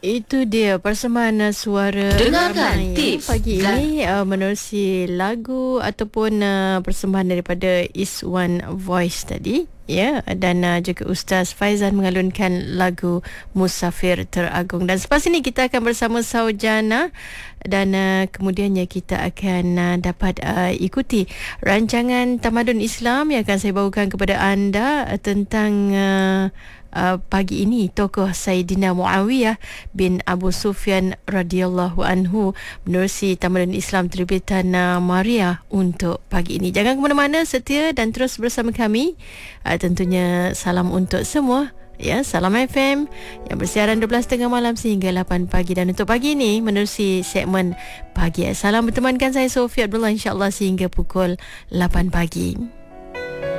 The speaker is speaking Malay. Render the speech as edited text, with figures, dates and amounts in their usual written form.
Itu dia persembahan suara Dengarkan ramai tips pagi ini menerusi lagu ataupun persembahan daripada Iswan Voice tadi, ya, dan juga Ustaz Faizan mengalunkan lagu Musafir Teragung. Dan selepas ini kita akan bersama Saujana, dan kemudiannya kita akan dapat ikuti rancangan Tamadun Islam yang akan saya bawakan kepada anda tentang pagi ini tokoh Sayyidina Muawiyah bin Abu Sufyan radhiyallahu anhu menerusi Tamadun Islam terbitan Maria untuk pagi ini. Jangan ke mana-mana, setia dan terus bersama kami. Tentunya salam untuk semua. Ya, Salam FM yang bersiaran 12.30 malam sehingga 8 pagi. Dan untuk pagi ini menerusi segmen Pagi Salam bertemankan saya Sofia Abdullah, insya-Allah sehingga pukul 8 pagi.